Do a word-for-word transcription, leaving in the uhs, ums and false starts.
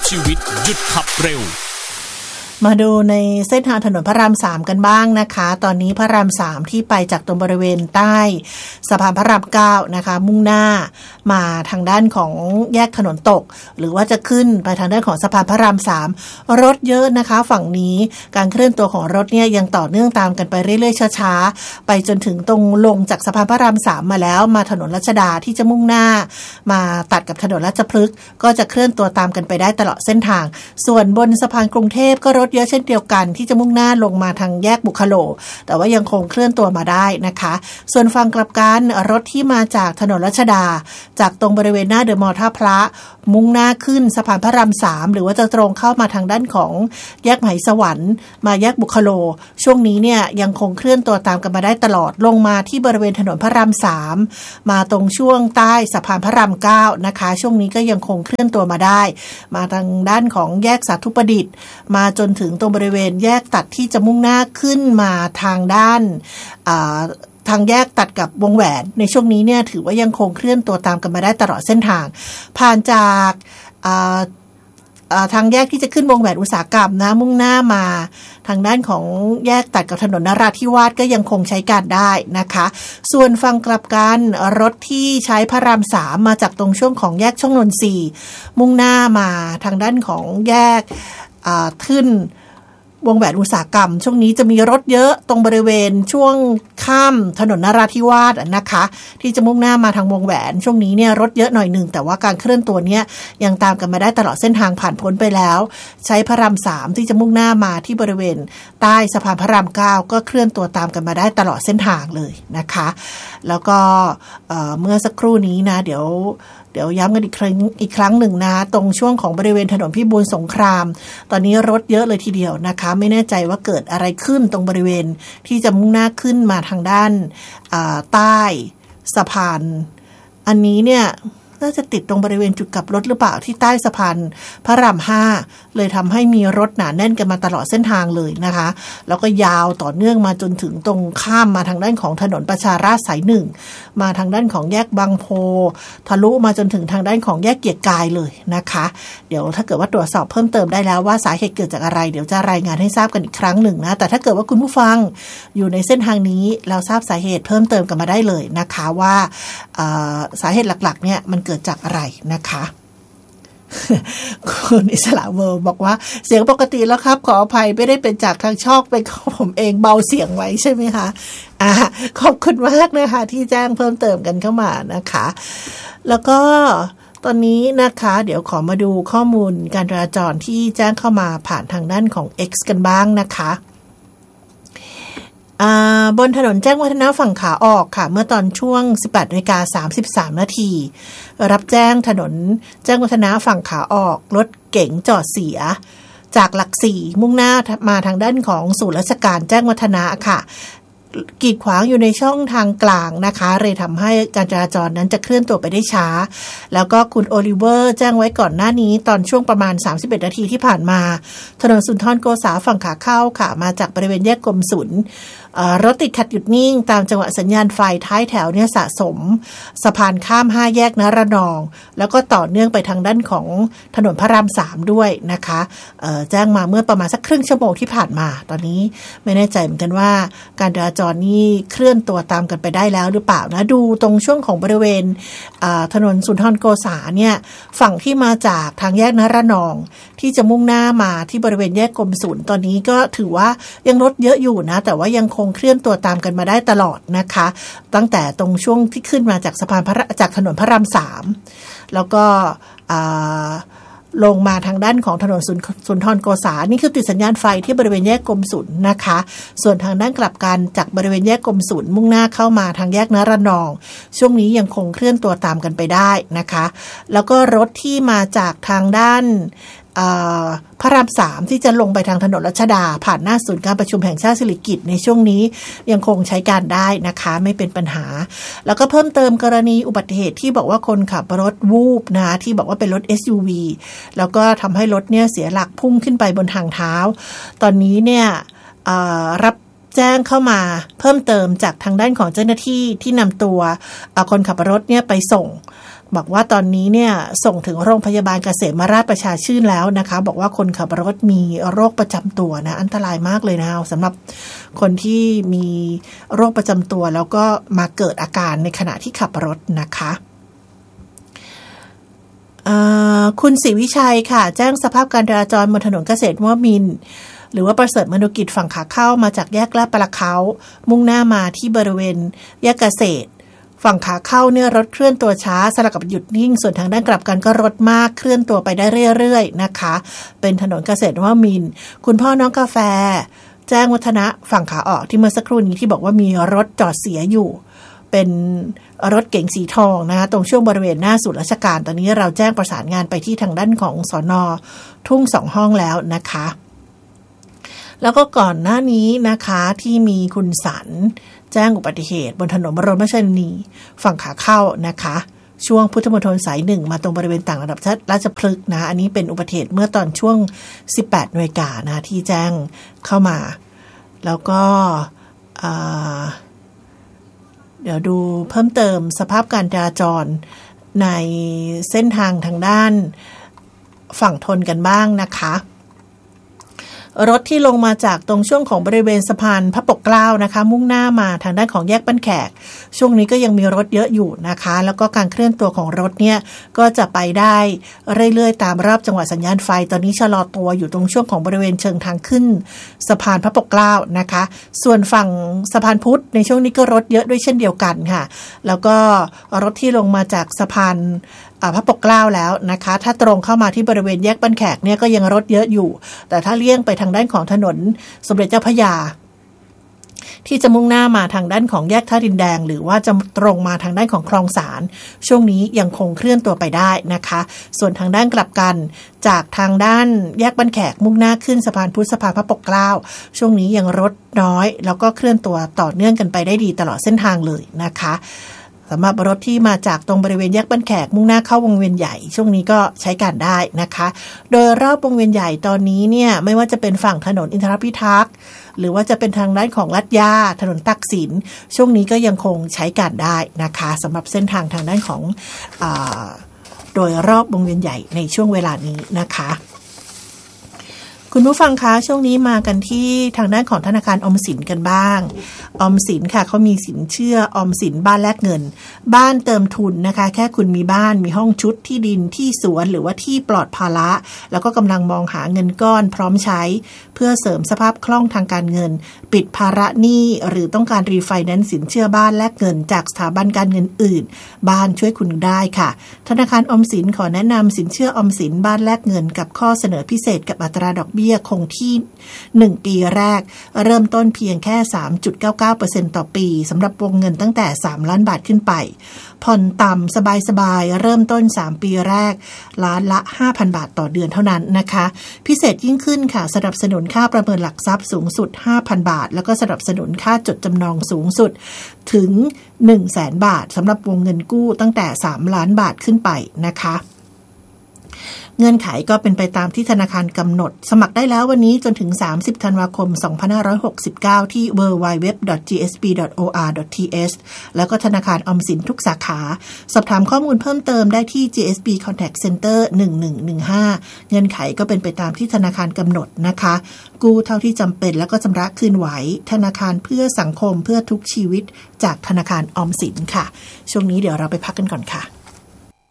ชีวิตหยุดขับเร็วมาดูในเส้นทางถนนพระรามสามกันบ้างนะคะตอนนี้พระรามสามที่ไปจากตรงบริเวณใต้สะพานพระรามเก้านะคะมุ่งหน้ามาทางด้านของแยกถนนตกหรือว่าจะขึ้นไปทางด้านของสะพานพระรามสามรถเยอะนะคะฝั่งนี้การเคลื่อนตัวของรถเนี่ยยังต่อเนื่องตามกันไปเรื่อยๆช้าๆไปจนถึงตรงลงจากสะพานพระรามสามมาแล้วมาถนนรัชดาที่จะมุ่งหน้ามาตัดกับถนนราชพฤกษ์ก็จะเคลื่อนตัวตามกันไปได้ตลอดเส้นทางส่วนบนสะพานกรุงเทพก็รถเยอะเช่นเดียวกันที่จะมุ่งหน้าลงมาทางแยกบุคโลแต่ว่ายังคงเคลื่อนตัวมาได้นะคะส่วนฝั่งกลับกันรถที่มาจากถนนรัชดาจากตรงบริเวณหน้าเดอะมอลล์ท่าพระมุ่งหน้าขึ้นสะพานพระรามสามหรือว่าจะตรงเข้ามาทางด้านของแยกมหาสวรรค์มาแยกบุคโลช่วงนี้เนี่ยยังคงเคลื่อนตัวตามกันมาได้ตลอดลงมาที่บริเวณถนนพระรามสามมาตรงช่วงใต้สะพานพระรามเก้านะคะช่วงนี้ก็ยังคงเคลื่อนตัวมาได้มาทางด้านของแยกสาธุประดิษฐ์มาจนถึงตรงบริเวณแยกตัดที่จะมุ่งหน้าขึ้นมาทางด้านทางแยกตัดกับวงแหวนในช่วงนี้เนี่ยถือว่ายังคงเคลื่อนตัวตามกันมาได้ตลอดเส้นทางผ่านจากทางแยกที่จะขึ้นวงแหวนอุตสาหกรรมนะมุ่งหน้ามาทางด้านของแยกตัดกับถนนนราธิวาสก็ยังคงใช้การได้นะคะส่วนฝั่งกลับกันรถที่ใช้พระรามสามมาจากตรงช่วงของแยกช่องนนทรีย์มุ่งหน้ามาทางด้านของแยกขึ้นวงแหวนอุตสาหกรรมช่วงนี้จะมีรถเยอะตรงบริเวณช่วงข้ามถนนนราธิวาสนะคะที่จะมุ่งหน้ามาทางวงแหวนช่วงนี้เนี่ยรถเยอะหน่อยหนึ่งแต่ว่าการเคลื่อนตัวเนี้ยยังตามกันมาได้ตลอดเส้นทางผ่านพ้นไปแล้วใช้พระรามสามที่จะมุ่งหน้ามาที่บริเวณใต้สะพานพระรามเก้าก็เคลื่อนตัวตามกันมาได้ตลอดเส้นทางเลยนะคะแล้วก็เอ่อเมื่อสักครู่นี้นะเดี๋ยวเดี๋ยวย้ำกันอีกครั้งอีกครั้งหนึ่งนะตรงช่วงของบริเวณถนนพิบูลสงครามตอนนี้รถเยอะเลยทีเดียวนะคะไม่แน่ใจว่าเกิดอะไรขึ้นตรงบริเวณที่จะมุ่งหน้าขึ้นมาทางด้านใต้สะพานอันนี้เนี่ยน่าจะติดตรงบริเวณจุดกลับรถหรือเปล่าที่ใต้สะพานพระรามห้าเลยทำให้มีรถหนาแน่นกันมาตลอดเส้นทางเลยนะคะแล้วก็ยาวต่อเนื่องมาจนถึงตรงข้ามมาทางด้านของถนนประชาราษฎร์สายหนึ่งมาทางด้านของแยกบางโพทะลุมาจนถึงทางด้านของแยกเกียรติกายเลยนะคะเดี๋ยวถ้าเกิดว่าตรวจสอบเพิ่มเติมได้แล้วว่าสาเหตุเกิดจากอะไรเดี๋ยวจะรายงานให้ทราบกันอีกครั้งหนึ่งนะแต่ถ้าเกิดว่าคุณผู้ฟังอยู่ในเส้นทางนี้เราทราบสาเหตุเพิ่มเติมกันมาได้เลยนะคะว่าสาเหตุหลักๆเนี่ยมันเกิดจากอะไรนะคะคุณอิสระเวิร์บอกว่าเสียงปกติแล้วครับขออภัยไม่ได้เป็นจากทางช่องเป็นของผมเองเบาเสียงไว้ใช่ไหมคะอ่าขอบคุณมากนะคะที่แจ้งเพิ่มเติมกันเข้ามานะคะแล้วก็ตอนนี้นะคะเดี๋ยวขอมาดูข้อมูลการจราจรที่แจ้งเข้ามาผ่านทางด้านของ X กันบ้างนะคะบนถนนแจ้งวัฒนะฝั่งขาออกค่ะเมื่อตอนช่วง สิบแปดนาฬิกาสามสิบสามนาทีรับแจ้งถนนแจ้งวัฒนะฝั่งขาออกรถเก๋งจอดเสียจากหลักสี่มุ่งหน้ามาทางด้านของศูนย์ราชการแจ้งวัฒนะค่ะกีดขวางอยู่ในช่องทางกลางนะคะเลยทำให้การจราจรนั้นจะเคลื่อนตัวไปได้ช้าแล้วก็คุณโอลิเวอร์แจ้งไว้ก่อนหน้านี้ตอนช่วงประมาณสามสิบเอ็ดนาทีที่ผ่านมาถนนสุนทรโกษาฝั่งขาเข้าค่ะมาจากบริเวณแยกกรมศุลรถติดขัดหยุดนิ่งตามจังหวะสัญญาณไฟท้ายแถวเนี่ยสะสมสะพานข้ามห้าแยกนรนองแล้วก็ต่อเนื่องไปทางด้านของถนนพระรามสามด้วยนะคะแจ้งมาเมื่อประมาณสักครึ่งชั่วโมงที่ผ่านมาตอนนี้ไม่แน่ใจเหมือนกันว่าการจราจรนี่เคลื่อนตัวตามกันไปได้แล้วหรือเปล่านะดูตรงช่วงของบริเวณถนนสุนทรโกษาเนี่ยฝั่งที่มาจากทางแยกนรนองที่จะมุ่งหน้ามาที่บริเวณแยกกรมศุลตอนนี้ก็ถือว่ายังรถเยอะอยู่นะแต่ว่ายังคงเคลื่อนตัวตามกันมาได้ตลอดนะคะตั้งแต่ตรงช่วงที่ขึ้นมาจากสะพานพระจากถนนพระรามสามแล้วก็ลงมาทางด้านของถนนสุนทรโกษานี่คือติดสัญญาณไฟที่บริเวณแยกกรมศุลนะคะส่วนทางด้านกลับกันจากบริเวณแยกกรมศุลมุ่งหน้าเข้ามาทางแยกนรนองช่วงนี้ยังคงเคลื่อนตัวตามกันไปได้นะคะแล้วก็รถที่มาจากทางด้านพระรามสามที่จะลงไปทางถนนรัชดาผ่านหน้าศูนย์การประชุมแห่งชาติสิริกิติ์ในช่วงนี้ยังคงใช้การได้นะคะไม่เป็นปัญหาแล้วก็เพิ่มเติมกรณีอุบัติเหตุที่บอกว่าคนขับรถวูบนะที่บอกว่าเป็นรถ เอส ยู วี แล้วก็ทำให้รถเนี่ยเสียหลักพุ่งขึ้นไปบนทางเท้าตอนนี้เนี่ยรับแจ้งเข้ามาเพิ่มเติมจากทางด้านของเจ้าหน้าที่ที่นำตัวคนขับรถเนี่ยไปส่งบอกว่าตอนนี้เนี่ยส่งถึงโรงพยาบาลเกษมราชประชาชื่นแล้วนะคะบอกว่าคนขับรถมีโรคประจำตัวนะอันตรายมากเลยนะสำหรับคนที่มีโรคประจำตัวแล้วก็มาเกิดอาการในขณะที่ขับรถนะคะคุณศรีวิชัยค่ะแจ้งสภาพการจราจรบนถนนเกษตรนวมินทร์หรือว่าประเสริฐมนุกิจฝั่งขาเข้ามาจากแยกลาดประเขามุ่งหน้ามาที่บริเวณแยกเกษตรฝั่งขาเข้าเนี่ยรถเคลื่อนตัวช้าสลับกับหยุดนิ่งส่วนทางด้านกลับกันก็รถมากเคลื่อนตัวไปได้เรื่อยๆนะคะเป็นถนนเกษตรนวมินทร์คุณพ่อน้องกาแฟแจ้งวัฒนะฝั่งขาออกที่เมื่อสักครู่นี้ที่บอกว่ามีรถจอดเสียอยู่เป็นรถเก๋งสีทองนะคะตรงช่วงบริเวณหน้าศูนย์ราชการตอนนี้เราแจ้งประสานงานไปที่ทางด้านของสน.ทุ่งสองห้องแล้วนะคะแล้วก็ก่อนหน้านี้นะคะที่มีคุณสันแจ้งอุบัติเหตุบนถนนบรมราชชนนีฝั่งขาเข้านะคะช่วงพุทธมณฑลสายหนึ่งมาตรงบริเวณต่างระดับราชพฤกษ์นะอันนี้เป็นอุบัติเหตุเมื่อตอนช่วง สิบแปดนาฬิกานะที่แจ้งเข้ามาแล้วก็เดี๋ยวดูเพิ่มเติมสภาพการจราจรในเส้นทางทางด้านฝั่งทนกันบ้างนะคะรถที่ลงมาจากตรงช่วงของบริเวณสะพานพระปกเกล้านะคะมุ่งหน้ามาทางด้านของแยกบ้านแขกช่วงนี้ก็ยังมีรถเยอะอยู่นะคะแล้วก็การเคลื่อนตัวของรถเนี่ยก็จะไปได้เรื่อยๆตามรอบจังหวะสัญญาณไฟตอนนี้ชะลอตัวอยู่ตรงช่วงของบริเวณเชิงทางขึ้นสะพานพระปกเกล้านะคะส่วนฝั่งสะพานพุทธในช่วงนี้ก็รถเยอะด้วยเช่นเดียวกันค่ะแล้วก็รถที่ลงมาจากสะพานพระปกเกล้าแล้วนะคะถ้าตรงเข้ามาที่บริเวณแยกบ้านแขกเนี่ยก็ยังรถเยอะอยู่แต่ถ้าเลี่ยงไปทางด้านของถนนสมเด็จเจ้าพระยาที่จะมุ่งหน้ามาทางด้านของแยกท่าดินแดงหรือว่าจะตรงมาทางด้านของคลองสารช่วงนี้ยังคงเคลื่อนตัวไปได้นะคะส่วนทางด้านกลับกันจากทางด้านแยกบ้านแขกมุ่งหน้าขึ้นสะพานพุทธสะพานพระปกเกล้าช่วงนี้ยังรถน้อยแล้วก็เคลื่อนตัวต่อเนื่องกันไปได้ดีตลอดเส้นทางเลยนะคะสำหรับรถที่มาจากตรงบริเวณแยกบ้านแขกมุ่งหน้าเข้าวงเวียนใหญ่ช่วงนี้ก็ใช้การได้นะคะโดยรอบวงเวียนใหญ่ตอนนี้เนี่ยไม่ว่าจะเป็นฝั่งถนนอินทรพิทักษ์หรือว่าจะเป็นทางด้านของลาดย่าถนนตักสินช่วงนี้ก็ยังคงใช้การได้นะคะสำหรับเส้นทางทางด้านของอ่าโดยรอบวงเวียนใหญ่ในช่วงเวลานี้นะคะคุณผู้ฟังคะช่วงนี้มากันที่ทางด้านของธนาคารออมสินกันบ้างออมสินค่ะเขามีสินเชื่อออมสินบ้านแลกเงินบ้านเติมทุนนะคะแค่คุณมีบ้านมีห้องชุดที่ดินที่สวนหรือว่าที่ปลอดภาระแล้วก็กำลังมองหาเงินก้อนพร้อมใช้เพื่อเสริมสภาพคล่องทางการเงินปิดภาระหนี้หรือต้องการรีไฟแนนซ์สินเชื่อบ้านแลกเงินจากสถาบันการเงินอื่นบ้านช่วยคุณได้ค่ะธนาคารออมสินขอแนะนำสินเชื่อออมสินบ้านแลกเงินกับข้อเสนอพิเศษกับอัตราดอกเบี้ยคงที่หนึ่งปีแรกเริ่มต้นเพียงแค่ สามจุดเก้าเก้าเปอร์เซ็นต์ ต่อปีสำหรับวงเงินตั้งแต่สามล้านบาทขึ้นไปผ่อนต่ำสบายๆเริ่มต้นสามปีแรกล้านละ ห้าพัน บาทต่อเดือนเท่านั้นนะคะพิเศษยิ่งขึ้นค่ะสนับสนุนค่าประเมินหลักทรัพย์สูงสุด ห้าพัน บาทแล้วก็สนับสนุนค่าจดจำนองสูงสุดถึง หนึ่งแสน บาทสำหรับวงเงินกู้ตั้งแต่สามล้านบาทขึ้นไปนะคะเงื่อนไขก็เป็นไปตามที่ธนาคารกำหนดสมัครได้แล้ววันนี้จนถึงสามสิบธันวาคมสองพันห้าร้อยหกสิบเก้าที่ ดับเบิลยู ดับเบิลยู ดับเบิลยู ดอท จี เอส บี ดอท โอ อาร์ ดอท ที เอช แล้วก็ธนาคารออมสินทุกสาขาสอบถามข้อมูลเพิ่มเติมได้ที่ จี เอส บี Contact Center หนึ่งหนึ่งหนึ่งห้าเงื่อนไขก็เป็นไปตามที่ธนาคารกำหนดนะคะกู้เท่าที่จำเป็นแล้วก็ชำระคืนไหวธนาคารเพื่อสังคมเพื่อทุกชีวิตจากธนาคารออมสินค่ะช่วงนี้เดี๋ยวเราไปพักกันก่อนค่ะ